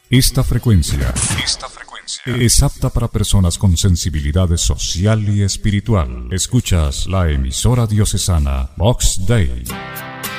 Esta frecuencia es apta para personas con sensibilidad social y espiritual. Escuchas la emisora diocesana Vox Dei.